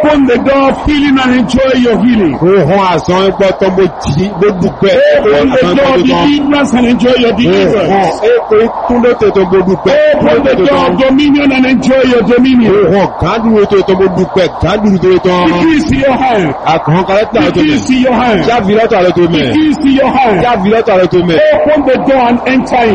Open the door of healing and enjoy your healing. Ohun àsán ẹgbọ́ tó mo dúpẹ́. Open the door of deliverance and enjoy your deliverance. Èkó ìkúndó tó mo dúpẹ́. Open the door of dominion and enjoy your dominion. Ohun gádùrú tó mo dúpẹ́. Gádùrú tó. The keys to your hand. Àkàn kárẹ́tà The tó mẹ́. keys to your hand. Jábìlọ́tà rẹ̀ tó mẹ́. The keys to your hand. Jábìlọ́tà rẹ̀ tó mẹ́. Open the door and enter in.